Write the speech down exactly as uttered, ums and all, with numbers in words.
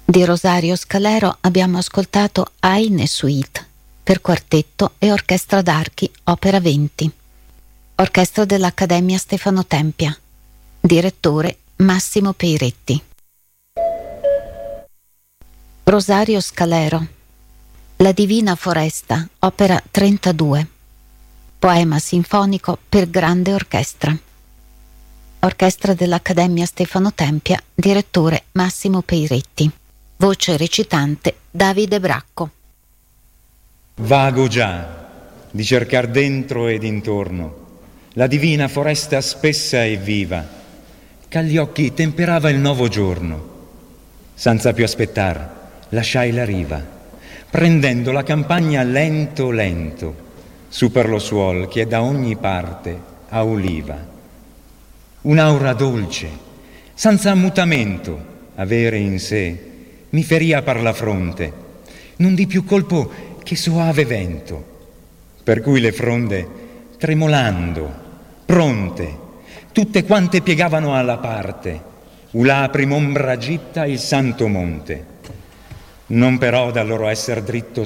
Di Rosario Scalero abbiamo ascoltato Eine Suite per quartetto e orchestra d'archi, opera venti. Orchestra dell'Accademia Stefano Tempia. Direttore Massimo Peiretti. Rosario Scalero. La Divina Foresta, opera trentadue. Poema sinfonico per grande orchestra. Orchestra dell'Accademia Stefano Tempia, direttore Massimo Peiretti. Voce recitante Davide Bracco. Vago già di cercar dentro ed intorno la divina foresta spessa e viva, ch'agli occhi temperava il nuovo giorno. Senza più aspettar, lasciai la riva, prendendo la campagna lento lento, su per lo suol che da ogni parte auliva. Un'aura dolce, senza ammutamento, avere in sé, mi feria per la fronte, non di più colpo che soave vento, per cui le fronde, tremolando, pronte, tutte quante piegavano alla parte, ulà prim'ombra gitta il santo monte. Non però dal loro esser dritto